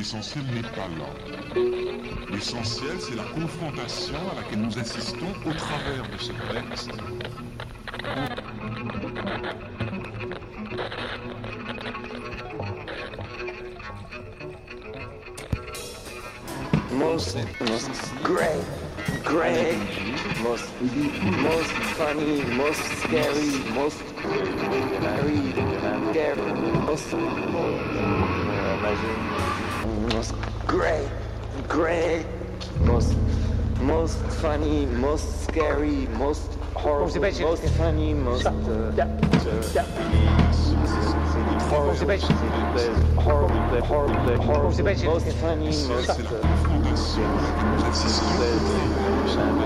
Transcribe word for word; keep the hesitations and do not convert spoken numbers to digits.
l'essentiel n'est pas là. L'essentiel, c'est la confrontation à laquelle nous assistons au travers de ce texte. Most, most great, great, most, most funny, most scary, most very scary, most, most great, great, most, most funny, most scary, most horrible, most funny, most uh, uh, horrible, horrible, horrible, horrible, most funny, most. C'est la confrontation. Nous assistons au travers de ce texte.